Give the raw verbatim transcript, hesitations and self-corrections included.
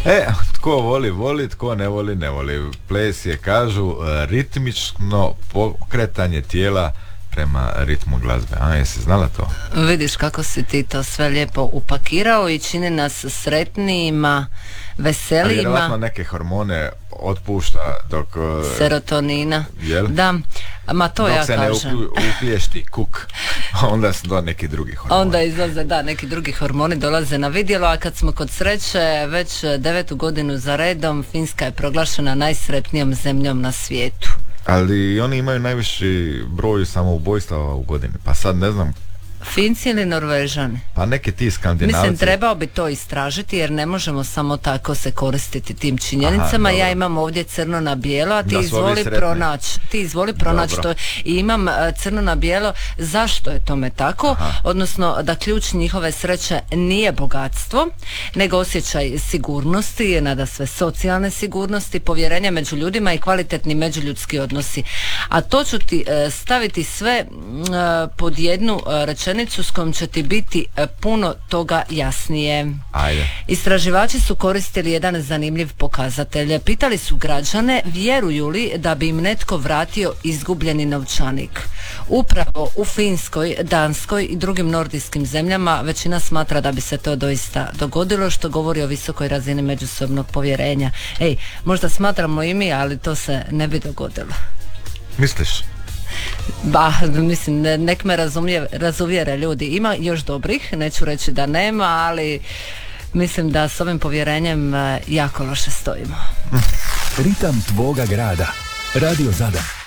E, tko voli, voli, tko ne voli, ne voli. Ples je, kažu, ritmično pokretanje tijela prema ritmu glazbe. A, jesi znala to? Vidiš kako si ti to sve lijepo upakirao i čini nas sretnijima, veselima. Ali vjerovatno neke hormone otpušta dok... Serotonina. Jel? Da, ma to dok ja se kažem. ne upiješti kuk, onda su do neki drugi hormoni. Onda izlaze, da, neki drugi hormoni dolaze na vidjelo, a kad smo kod sreće, već devetu godinu za redom, Finska je proglašena najsretnijom zemljom na svijetu. Ali oni imaju najviši broj samoubojstava u godini, pa sad ne znam. Finci ili Norvežani? Pa neki ti Skandinavci. Mislim, trebao bi to istražiti jer ne možemo samo tako se koristiti tim činjenicama. Aha, ja imam ovdje crno na bijelo, a ti izvoli pronaći. Ti izvoli pronaći to. I imam uh, crno na bijelo. Zašto je tome tako? Aha. Odnosno da ključ njihove sreće nije bogatstvo, nego osjećaj sigurnosti, nada sve socijalne sigurnosti, povjerenje među ljudima i kvalitetni međuljudski odnosi. A to ću ti uh, staviti sve uh, pod jednu uh, rečenicu s kojom će ti biti puno toga jasnije. Ajde. Istraživači su koristili jedan zanimljiv pokazatelj. Pitali su građane vjeruju li da bi im netko vratio izgubljeni novčanik. Upravo u Finskoj, Danskoj i drugim nordijskim zemljama većina smatra da bi se to doista dogodilo, što govori o visokoj razini međusobnog povjerenja. Ej, možda smatramo i mi, ali to se ne bi dogodilo. Misliš? Ba, mislim, nek me razumije, razuvjere ljudi. Ima još dobrih, neću reći da nema, ali mislim da s ovim povjerenjem jako loše stojimo. Ritam tvoga grada. Radio Zadar.